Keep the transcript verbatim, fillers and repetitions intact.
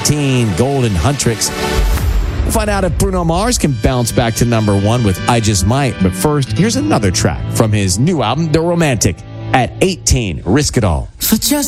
seventeen, Golden Huntrix. We'll find out if Bruno Mars can bounce back to number one with I Just Might. But first, here's another track from his new album, The Romantic. At eighteen, Risk It All. So just